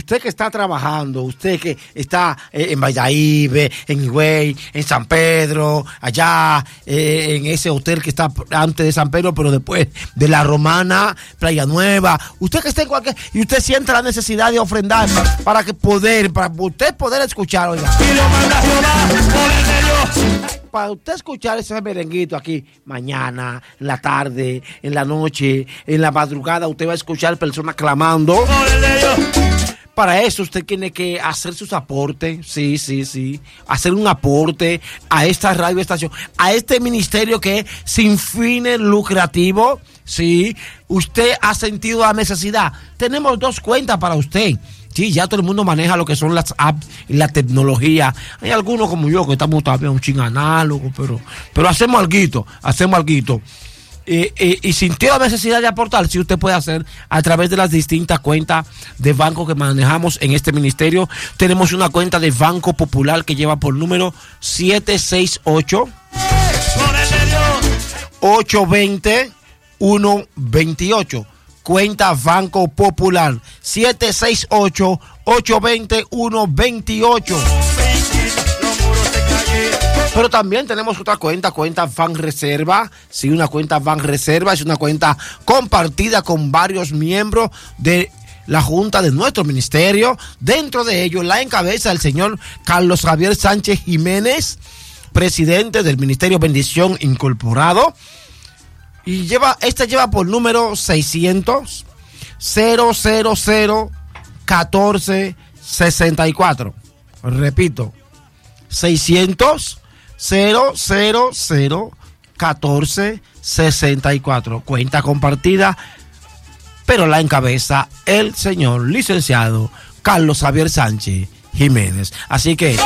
usted que está trabajando, usted que está en Valladolid, en Higüey, en San Pedro, allá en ese hotel que está antes de San Pedro, pero después de La Romana, Playa Nueva, usted que esté en cualquier, y usted siente la necesidad de ofrendar para usted poder escuchar, oiga. Para usted escuchar ese merenguito aquí, mañana, en la tarde, en la noche, en la madrugada, usted va a escuchar personas clamando. Para eso usted tiene que hacer sus aportes, sí, hacer un aporte a esta radioestación, a este ministerio que es sin fines lucrativos, sí. Usted ha sentido la necesidad. Tenemos 2 cuentas para usted. Sí, ya todo el mundo maneja lo que son las apps y la tecnología. Hay algunos como yo que estamos todavía un ching análogo, pero hacemos alguito. Y sintió la necesidad de aportar, si usted puede hacer a través de las distintas cuentas de banco que manejamos en este ministerio. Tenemos una cuenta de Banco Popular que lleva por número 768 820 128. Cuenta Banco Popular 768-820-128. Pero también tenemos otra cuenta Banreserva. Sí, una cuenta Banreserva es una cuenta compartida con varios miembros de la Junta de nuestro ministerio. Dentro de ello la encabeza el señor Carlos Javier Sánchez Jiménez, presidente del Ministerio Bendición Incorporado. Y lleva por número 600 000 1464. Repito, 600 000 1464. Cuenta compartida, pero la encabeza el señor licenciado Carlos Javier Sánchez Jiménez. Así que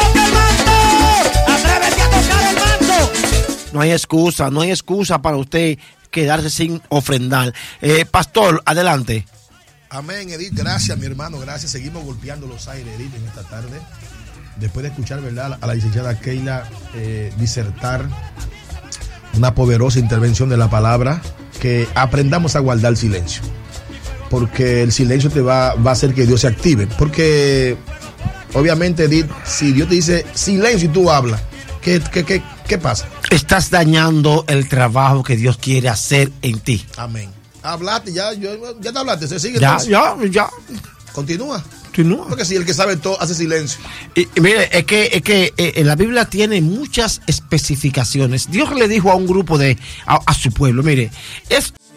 no hay excusa para usted quedarse sin ofrendar. Pastor, adelante. Amén, Edith. Gracias, mi hermano. Gracias. Seguimos golpeando los aires, Edith, en esta tarde. Después de escuchar, ¿verdad?, a la licenciada Keila disertar una poderosa intervención de la palabra, que aprendamos a guardar silencio. Porque el silencio te va a hacer que Dios se active. Porque, obviamente, Edith, si Dios te dice silencio y tú hablas, ¿qué pasa? Estás dañando el trabajo que Dios quiere hacer en ti. Amén. Hablaste, ya te hablaste, se sigue. Ya. Continúa. Continúa. Porque si el que sabe todo hace silencio. Y mire, es que la Biblia tiene muchas especificaciones. Dios le dijo a un grupo a su pueblo, mire, es